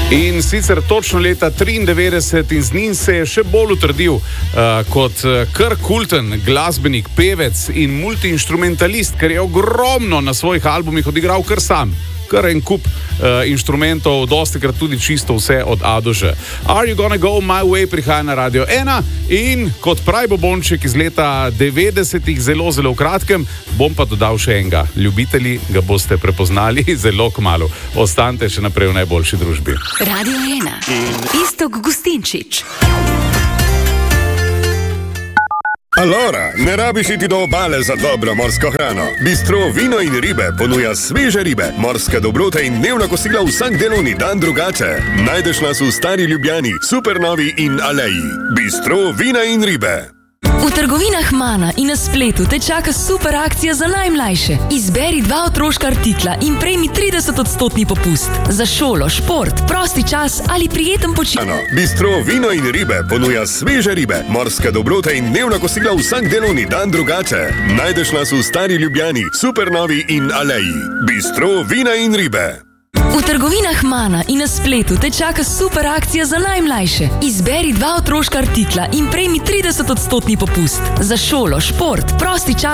In sicer točno leta 1993 in z njim se je še bolj utrdil kot kar kulten glasbenik, pevec in multiinstrumentalist, ker je ogromno na svojih albumih odigral kar sam. Kar en kup inštrumentov, dostikrat tudi čisto vse od A do Ž. Are You Gonna Go My Way prihaja na Radio 1 in kot pravi Bobonček iz leta 90-ih, zelo, zelo kratkem, bom pa dodal še enega. Ljubitelji ga boste prepoznali zelo kmalu. Ostanite še naprej v najboljši družbi. Radio 1. Iztok Gustinčič. Allora, ne rabiš iti do obale za dobro morsko hrano. Bistro Vino in ribe ponuja sveže ribe, morske dobrote in dnevna kosila vsak delovni dan drugače. Najdeš nas v Stari Ljubljani, Supernovi in Aleji. Bistro Vina in ribe. V trgovinah Mana in na spletu te čaka super akcija za najmlajše. Izberi 2 otroška artikla in prejmi 30% popust. Za šolo, šport, prosti čas ali prijeten počitek. Bistro Vino in ribe ponuja sveže ribe, morske dobrote in dnevna kosila vsak delovni dan drugače. Najdeš nas v Stari Ljubljani, Supernovi in Aleji. Bistro Vina in ribe. V trgovinah Mana in na spletu te čaka super akcija za najmlajše. Izberi 2 otroška artikla in prejmi 30% popust. Za šolo, šport, prosti čas.